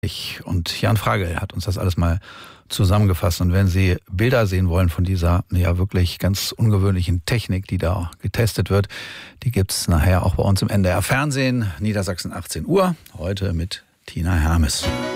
Und Jan Fragel hat uns das alles mal zusammengefasst. Und wenn Sie Bilder sehen wollen von dieser ja wirklich ganz ungewöhnlichen Technik, die da getestet wird, die gibt's nachher auch bei uns im NDR Fernsehen, Niedersachsen 18 Uhr, heute mit Tina Hermes.